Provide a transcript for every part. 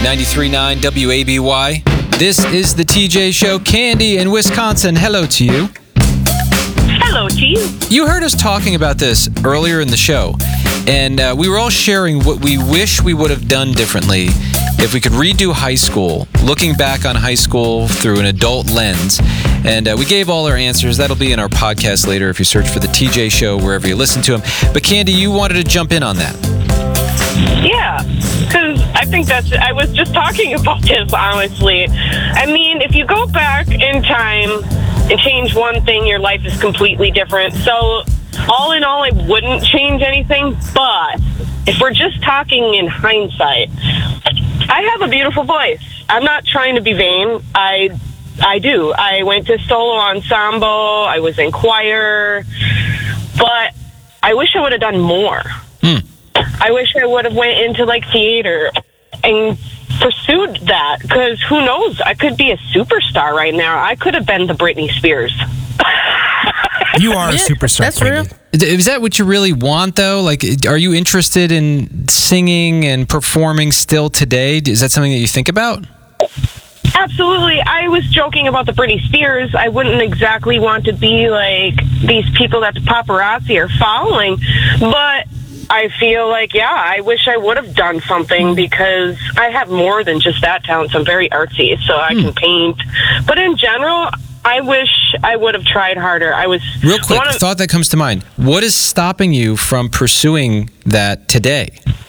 93.9 WABY. This is the TJ Show. Candy in Wisconsin, hello to you. Hello to you. You heard us talking about this earlier in the show, and we were all sharing what we wish we would have done differently if we could redo high school, looking back on high school through an adult lens. And we gave all our answers. That'll be in our podcast later if you search for the TJ Show wherever you listen to them. But Candy, you wanted to jump in on that. Yeah, because I think I was just talking about this, honestly. I mean, if you go back in time and change one thing, your life is completely different. So, all in all, I wouldn't change anything. But if we're just talking in hindsight, I have a beautiful voice. I'm not trying to be vain. I do. I went to solo ensemble. I was in choir. But I wish I would have done more. I wish I would have went into like theater and pursued that, because who knows? I could be a superstar right now. I could have been the Britney Spears. You are a superstar. That's real. Is that what you really want, though? Like, are you interested in singing and performing still today? Is that something that you think about? Absolutely. I was joking about the Britney Spears. I wouldn't exactly want to be like these people that the paparazzi are following, but I feel like, yeah, I wish I would have done something, because I have more than just that talent. So I'm very artsy, so I can paint. But in general, I wish I would have tried harder. I was real quick. Thought that comes to mind. What is stopping you from pursuing that today?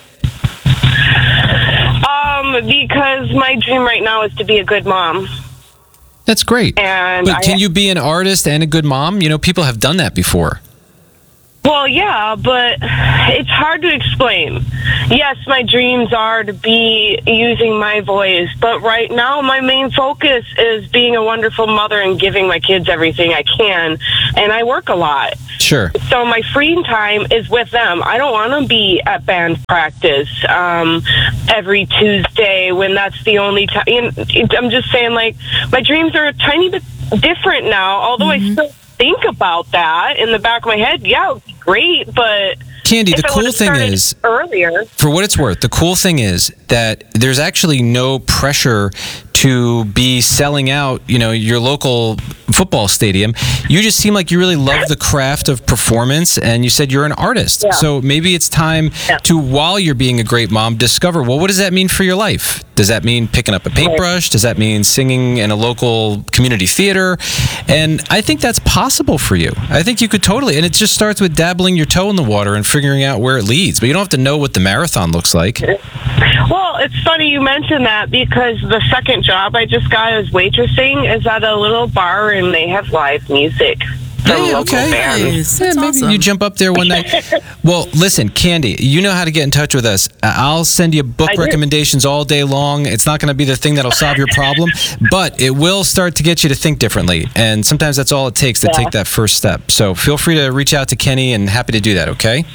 Because my dream right now is to be a good mom. That's great. But can you be an artist and a good mom? You know, people have done that before. Well, yeah, but it's hard to explain. Yes, my dreams are to be using my voice, but right now my main focus is being a wonderful mother and giving my kids everything I can, and I work a lot. Sure. So my free time is with them. I don't want to be at band practice every Tuesday when that's the only time. I'm just saying, like, my dreams are a tiny bit different now, although I still think about that in the back of my head. Yeah, it would be great, but Candy, the cool thing is, earlier, for what it's worth, the cool thing is that there's actually no pressure to be selling out, you know, your local football stadium. You just seem like you really love the craft of performance, and you said you're an artist. Yeah. So maybe it's time to, while you're being a great mom, discover, well, what does that mean for your life? Does that mean picking up a paintbrush? Does that mean singing in a local community theater? And I think that's possible for you. I think you could totally, and it just starts with dabbling your toe in the water and figuring out where it leads. But you don't have to know what the marathon looks like. Well, it's funny you mentioned that, because the second job I just got as waitressing is at a little bar, and they have live music. Hey, okay. Nice. Yeah, That's maybe awesome. you jump up there one night. Well, listen, Candy, you know how to get in touch with us. I'll send you book recommendations all day long. It's not going to be the thing that'll solve your problem, but it will start to get you to think differently. And sometimes that's all it takes to take that first step. So feel free to reach out to Kenny, and happy to do that, okay?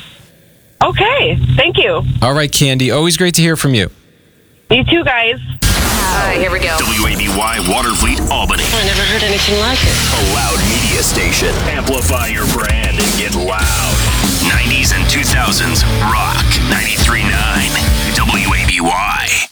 Okay, thank you. All right, Candy. Always great to hear from you. You too, guys. All right, here we go. WABY Waterfleet, Albany. I never heard anything like it. A loud media station. Amplify your brand and get loud. 90s and 2000s rock. 93.9 WABY.